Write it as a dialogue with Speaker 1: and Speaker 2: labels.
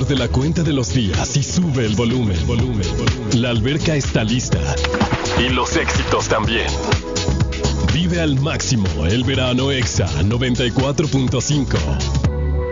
Speaker 1: pierde la cuenta de los días y sube el volumen. La alberca está lista. Y los éxitos también. Vive al máximo el verano Exa 94.5.